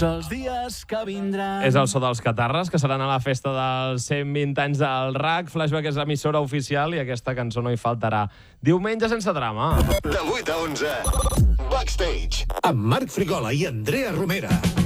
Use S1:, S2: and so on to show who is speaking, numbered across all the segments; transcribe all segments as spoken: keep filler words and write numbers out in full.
S1: Els dies que vindran...
S2: És el so dels Catarres, que seran a la festa dels cent vint anys del R A C. Flashback és emissora oficial i aquesta cançó no hi faltarà. Diumenge sense drama.
S3: De vuit a onze, Backstage.
S4: Amb Marc Frigola i Andrea Romera.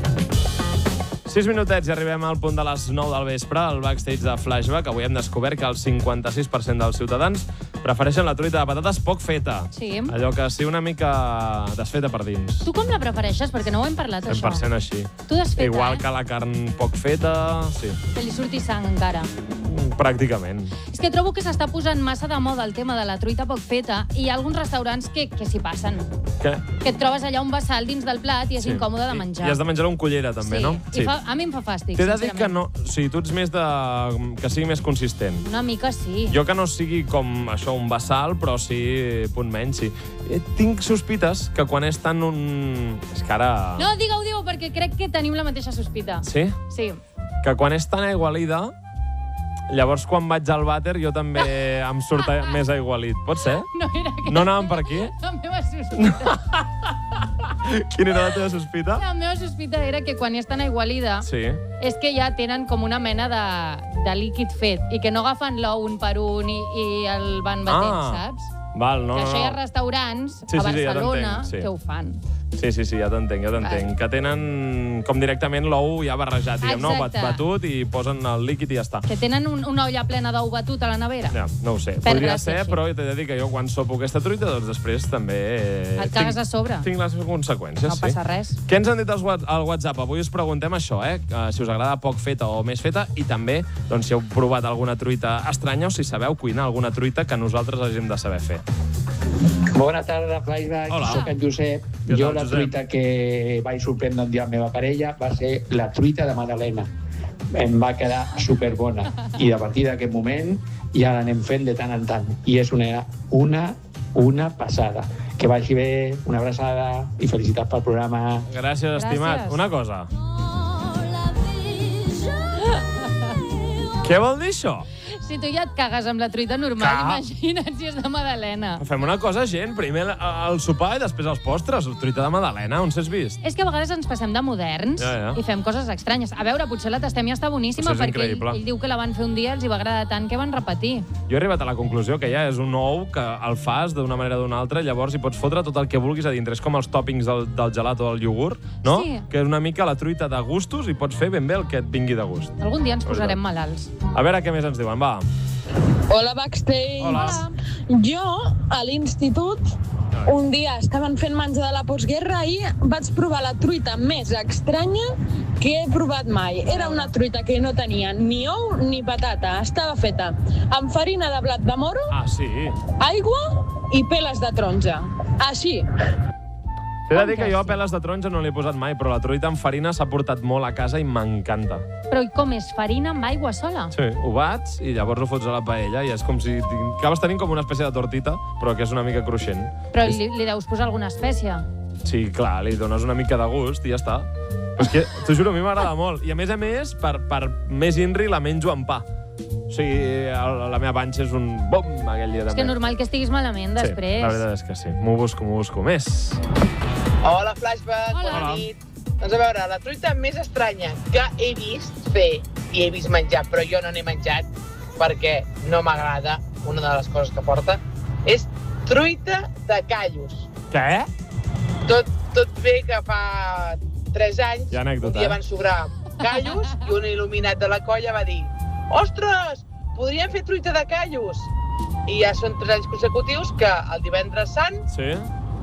S2: Sis minutets i arribem al punt de les nou del vespre, al Backstage de Flashback. Avui hem descobert que el cinquanta-sis per cent dels ciutadans prefereixen la truita de patates poc feta.
S5: Sí.
S2: Allò que sigui una mica desfeta per dins.
S5: Tu com la prefereixes? Perquè no ho hem parlat,
S2: cent per cent
S5: això.
S2: així.
S5: Tu desfeta,
S2: Igual
S5: eh?
S2: que la carn poc feta, sí.
S5: Que li surti sang encara.
S2: Pràcticament.
S5: És que trobo que s'està posant massa de moda el tema de la truita poc feta i hi ha alguns restaurants que, que s'hi passen.
S2: Què?
S5: Que et trobes allà un vessal dins del plat i és
S2: Sí.
S5: incòmode de
S2: I-
S5: menjar.
S2: I has de menjar-ho amb cullera, també,
S5: sí.
S2: no?
S5: I fa, a mi em fa fàstic,
S2: T'he de dir
S5: sincerament.
S2: que no... O sigui, tu ets més de... que sigui més consistent.
S5: Una mica sí.
S2: Jo que no sigui com això, un vessal, però sí, punt menys, sí. Eh, Tinc sospites que quan és tan un... És que ara...
S5: No, digue-ho, digue-ho, perquè crec que tenim la mateixa sospita.
S2: Sí?
S5: Sí.
S2: Que quan és tan aigualida, llavors quan vaig al vàter jo també em surt a- més aigualit. Pot ser?
S5: No era que...
S2: No anàvem per aquí?
S5: La meva sospita...
S2: Quina era la teva sospita?
S5: La meva sospita era que quan és tan aigualida
S2: Sí.
S5: és que ja tenen com una mena de, de líquid fet i que no agafen l'ou un per un i, i el van batent,
S2: Ah.
S5: saps?
S2: Val, no,
S5: que
S2: no,
S5: això hi ha
S2: no.
S5: restaurants
S2: Sí,
S5: a
S2: sí, sí, ja
S5: Barcelona
S2: t'entenc, sí.
S5: que ho fan.
S2: Sí, sí, sí, ja t'entenc, ja t'entenc. Que tenen com directament l'ou ja barrejat, diguem, no? Bat-
S5: Exacte.
S2: Batut i posen el líquid i ja està.
S5: Que tenen un, una olla plena d'ou batut a la nevera.
S2: Ja, no ho sé.
S5: Per
S2: Podria
S5: gràcia,
S2: ser,
S5: sí.
S2: però t'he de dir que jo quan sopo aquesta truita, doncs després també... eh,
S5: Et cagues
S2: tinc-
S5: a sobre.
S2: Tinc les conseqüències,
S5: No
S2: sí.
S5: passa res.
S2: Què ens han dit als wa- al WhatsApp? Avui us preguntem això, eh? Que si us agrada poc feta o més feta, i també doncs, si heu provat alguna truita estranya o si sabeu cuinar alguna truita que nosaltres hàgim de saber fer.
S6: Bona tarda, Flashback.
S2: Hola.
S6: Soc en Josep.
S2: Què
S6: Jo
S2: tal,
S6: la
S2: Josep?
S6: truita que vaig sorprendre un dia amb la meva parella va ser la truita de Madalena. Em va quedar superbona. I a partir d'aquest moment ja l'anem fent de tant en tant. I és una, una, una passada. Que vagi bé, una abraçada i felicitats pel programa.
S2: Gràcies, estimat. Una cosa. Què vol dir això?
S5: Si tu ja et cagues amb la truita normal,
S2: Clar.
S5: imagina't si és de Madalena.
S2: Fem una cosa, gent. Primer el, el sopar i després els postres. Truita de Madalena, on s'has vist?
S5: És que a vegades ens passem de moderns
S2: Ja, ja.
S5: i fem coses estranyes. A veure, potser la tastem i està boníssima
S2: Potser és
S5: perquè ell,
S2: increïble.
S5: ell diu que la van fer un dia, els hi va agradar tant que van repetir.
S2: Jo he arribat a la conclusió que ja és un ou que el fas d'una manera o d'una altra, llavors hi pots fotre tot el que vulguis a dintre. És com els tòpings del, del gelat o del iogurt, no?
S5: Sí.
S2: Que és una mica la truita de gustos i pots fer ben bé el que et vingui de gust.
S5: Algun dia ens
S2: Veritat.
S5: posarem malalts.
S2: A veure què més ens diuen, va.
S7: Hola, Backstage.
S2: Hola.
S7: Jo, a l'institut, un dia estaven fent menjar de la postguerra i vaig provar la truita més estranya que he provat mai. Era una truita que no tenia ni ou ni patata. Estava feta amb farina de blat de moro,
S2: Ah, sí.
S7: aigua i peles de taronja. Així.
S2: T'he de dir que jo a peles de taronja no l'he posat mai, però la truita amb farina s'ha portat molt a casa i m'encanta.
S5: Però i com és? Farina amb aigua sola?
S2: Sí, ho bats i llavors ho fots a la paella i és com si tinc- acabes tenint com una espècie de tortita, però que és una mica cruixent.
S5: Però li, li deus posar alguna espècie.
S2: Sí, clar, li dones una mica de gust i ja està. Però és que, t'ho juro, a mi m'agrada molt. I a més a més, per, per més inri, la menjo amb pa. O sigui, el- la meva panxa és un bom aquell dia
S5: És
S2: també.
S5: que normal que estiguis malament
S2: Sí,
S5: després.
S2: la veritat és que sí. M'ho busco, m'ho busco. Més.
S8: Hola, Flashback,
S5: Hola.
S8: bona
S2: Hola.
S8: nit. Doncs a veure, la truita més estranya que he vist fer i he vist menjar, però jo no n'he menjat perquè no m'agrada una de les coses que porta, és truita de callos.
S2: Què?
S8: Tot, tot bé que fa tres anys
S2: Hi ha anècdota,
S8: un dia
S2: eh?
S8: van sobrar callos i un il·luminat de la colla va dir «Ostres, podríem fer truita de callos!» I ja són tres anys consecutius que el divendres sant
S2: Sí?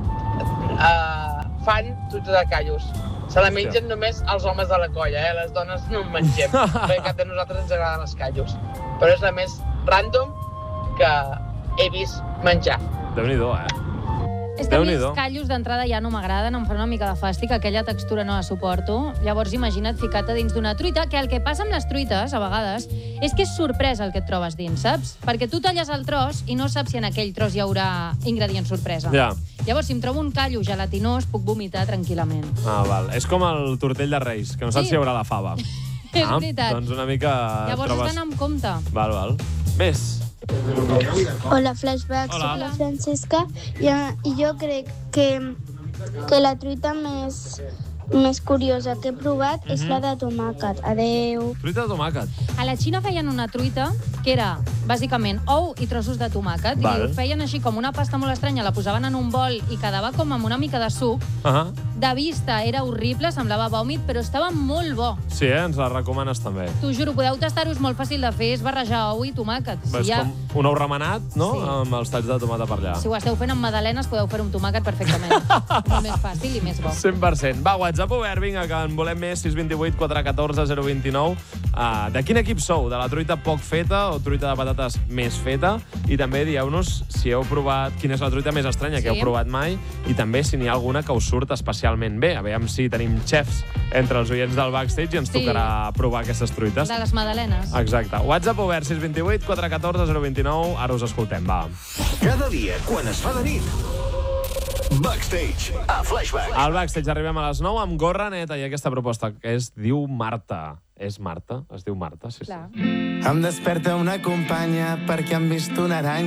S8: uh, fan truita de callos. Se la mengen només els homes de la colla, eh? Les dones no en mengem, perquè cap de nosaltres ens agraden els callos. Però és la més random que he vist menjar.
S2: Déu-n'hi-do, eh?
S5: És que a mi
S2: Déu-n'hi-do.
S5: els callos d'entrada ja no m'agraden, em fan una mica de fàstic, aquella textura no la suporto. Llavors imagina't ficar-te dins d'una truita, que el que passa amb les truites, a vegades, és que és sorpresa el que et trobes dins, saps? Perquè tu talles el tros i no saps si en aquell tros hi haurà ingredient sorpresa.
S2: Ja.
S5: Llavors, si em trobo un callo gelatinós, puc vomitar tranquil·lament.
S2: Ah, val. És com el tortell de Reis, que no saps
S5: Sí.
S2: si hi haurà la fava.
S5: És
S2: Ah,
S5: veritat.
S2: Doncs una mica...
S5: Llavors
S2: trobes...
S5: has d'anar amb compte.
S2: Val, val. Més.
S9: Hola, Flashback,
S2: Hola.
S9: soc la Francesca i, i jo crec que, que la truita més, més curiosa que he provat és la de tomàquet. Adeu.
S2: Truita de tomàquet.
S5: A la Xina feien una truita que era, bàsicament, ou i trossos de tomàquet.
S2: Val.
S5: I ho feien així com una pasta molt estranya, la posaven en un bol i quedava com amb una mica de suc.
S2: Uh -huh.
S5: De vista era horrible, semblava vòmit, però estava molt bo.
S2: Sí, eh? Ens la recomanes també.
S5: T'ho juro, podeu tastar-ho, és molt fàcil de fer, és barrejar ou i tomàquet. Si,
S2: És
S5: ja...
S2: com un ou remenat, no?
S5: Sí.
S2: Amb els talls de tomata per allà.
S5: si ho esteu fent amb magdalenes, podeu fer un tomàquet perfectament. Molt més fàcil i més bo.
S2: cent per cent. Va, WhatsApp obert, vinga, que en volem més. sis dos vuit quatre un quatre zero dos nou. Uh, de quin equip sou? De la truita poc feta o truita de patates més feta? I també dieu-nos si heu provat... Quina és la truita més estranya que
S5: Sí.
S2: heu provat mai? I també si n'hi ha alguna que us surt especialment bé. A veure si tenim xefs entre els oients del Backstage i ens
S5: Sí.
S2: tocarà provar aquestes truites.
S5: De les magdalenes.
S2: Exacte. WhatsApp obert, sis dos vuit quatre un quatre zero dos nou. Ara us escoltem, va.
S3: Cada dia, quan es fa de nit, Backstage, a Flashback.
S2: Al Backstage arribem a les nou amb gorra neta i aquesta proposta que es diu Marta. És Marta? Es diu Marta, sí,
S5: Clar.
S2: sí.
S10: Em desperta una companya perquè han vist una aranya